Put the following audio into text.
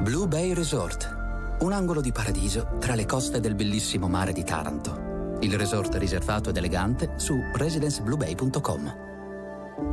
Blue Bay Resort, un angolo di paradiso tra le coste del bellissimo mare di Taranto. Il resort riservato ed elegante su residencebluebay.com.